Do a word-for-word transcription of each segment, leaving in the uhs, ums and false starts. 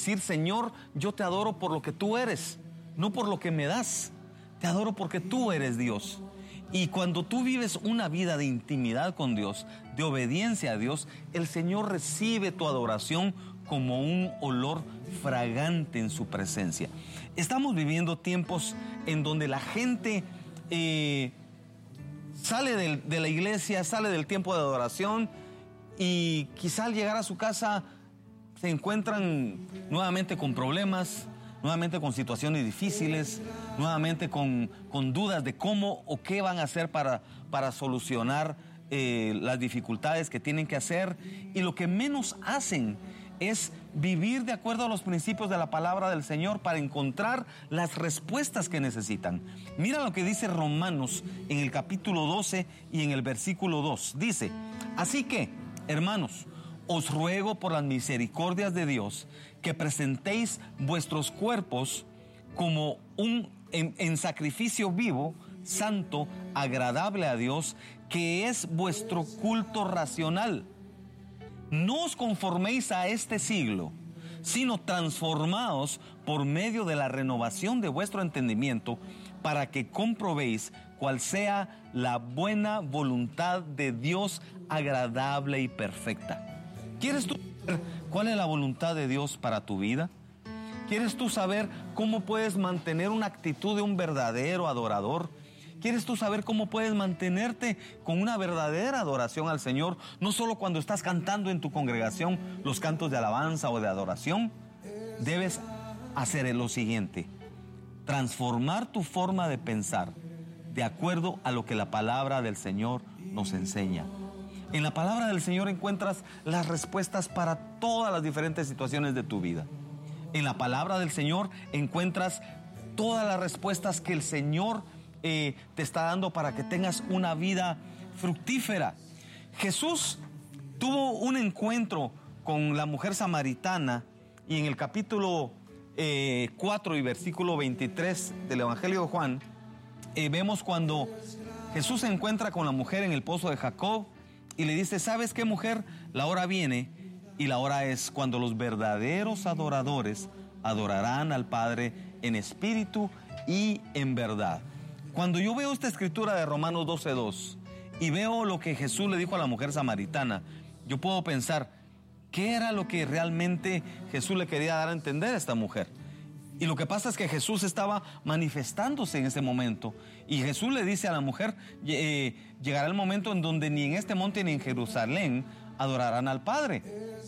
decir: Señor, yo te adoro por lo que tú eres, no por lo que me das. Te adoro porque tú eres Dios. Y cuando tú vives una vida de intimidad con Dios, de obediencia a Dios, el Señor recibe tu adoración como un olor fragante en su presencia. Estamos viviendo tiempos en donde la gente eh, sale de, de la iglesia, sale del tiempo de adoración, y quizá al llegar a su casa se encuentran nuevamente con problemas, nuevamente con situaciones difíciles, nuevamente con, con dudas de cómo o qué van a hacer para, para solucionar eh, las dificultades que tienen que hacer. Y lo que menos hacen es vivir de acuerdo a los principios de la palabra del Señor para encontrar las respuestas que necesitan. Mira lo que dice Romanos en el capítulo doce y en el versículo dos. Dice: así que, hermanos, os ruego por las misericordias de Dios que presentéis vuestros cuerpos como un en, en sacrificio vivo, santo, agradable a Dios, que es vuestro culto racional. No os conforméis a este siglo, sino transformaos por medio de la renovación de vuestro entendimiento, para que comprobéis cuál sea la buena voluntad de Dios, agradable y perfecta. ¿Quieres tú saber cuál es la voluntad de Dios para tu vida? ¿Quieres tú saber cómo puedes mantener una actitud de un verdadero adorador? ¿Quieres tú saber cómo puedes mantenerte con una verdadera adoración al Señor? No solo cuando estás cantando en tu congregación los cantos de alabanza o de adoración. Debes hacer lo siguiente: transformar tu forma de pensar de acuerdo a lo que la palabra del Señor nos enseña. En la palabra del Señor encuentras las respuestas para todas las diferentes situaciones de tu vida. En la palabra del Señor encuentras todas las respuestas que el Señor eh, te está dando para que tengas una vida fructífera. Jesús tuvo un encuentro con la mujer samaritana, y en el capítulo eh, cuatro y versículo veintitrés del Evangelio de Juan, eh, vemos cuando Jesús se encuentra con la mujer en el pozo de Jacob y le dice: ¿sabes qué, mujer? La hora viene, y la hora es cuando los verdaderos adoradores adorarán al Padre en espíritu y en verdad. Cuando yo veo esta escritura de Romanos doce dos y veo lo que Jesús le dijo a la mujer samaritana, yo puedo pensar: ¿qué era lo que realmente Jesús le quería dar a entender a esta mujer? Y lo que pasa es que Jesús estaba manifestándose en ese momento. Y Jesús le dice a la mujer: eh, llegará el momento en donde ni en este monte ni en Jerusalén adorarán al Padre.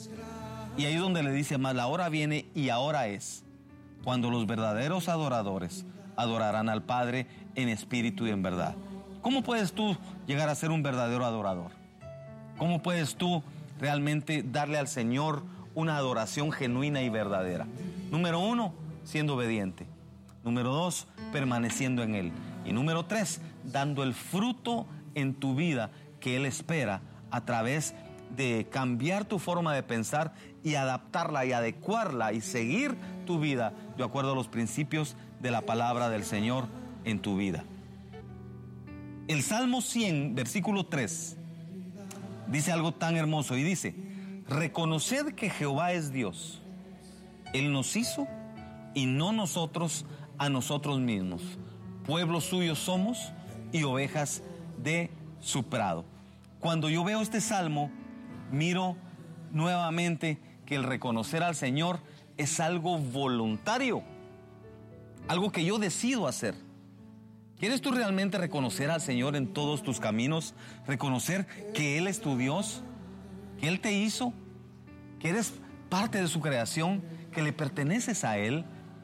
Y ahí es donde le dice más: la hora viene y ahora es cuando los verdaderos adoradores adorarán al Padre en espíritu y en verdad. ¿Cómo puedes tú llegar a ser un verdadero adorador? ¿Cómo puedes tú realmente darle al Señor una adoración genuina y verdadera? Número uno, siendo obediente. Número dos, permaneciendo en Él. Y número tres, dando el fruto en tu vida que Él espera a través de cambiar tu forma de pensar y adaptarla y adecuarla y seguir tu vida de acuerdo a los principios de la palabra del Señor en tu vida. El Salmo cien, versículo tres, dice algo tan hermoso y dice: reconoced que Jehová es Dios. Él nos hizo y no nosotros a nosotros mismos. Pueblo suyo somos y ovejas de su prado. Cuando yo veo este salmo, miro nuevamente que el reconocer al Señor es algo voluntario, algo que yo decido hacer. ¿Quieres tú realmente reconocer al Señor en todos tus caminos? Reconocer que Él es tu Dios, que Él te hizo, que eres parte de su creación, que le perteneces a Él.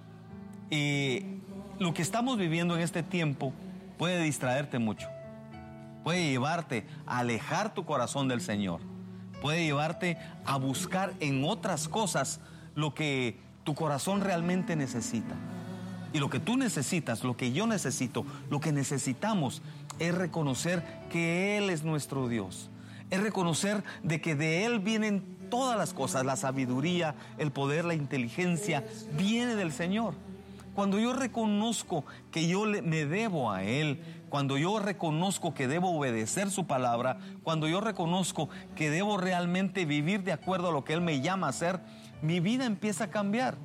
Y lo que estamos viviendo en este tiempo puede distraerte mucho, puede llevarte a alejar tu corazón del Señor, puede llevarte a buscar en otras cosas lo que tu corazón realmente necesita. Y lo que tú necesitas, lo que yo necesito, lo que necesitamos es reconocer que Él es nuestro Dios. Es reconocer de que de Él vienen todas las cosas, la sabiduría, el poder, la inteligencia, viene del Señor. Cuando yo reconozco que yo le, me debo a Él, cuando yo reconozco que debo obedecer su palabra, cuando yo reconozco que debo realmente vivir de acuerdo a lo que Él me llama a hacer, mi vida empieza a cambiar.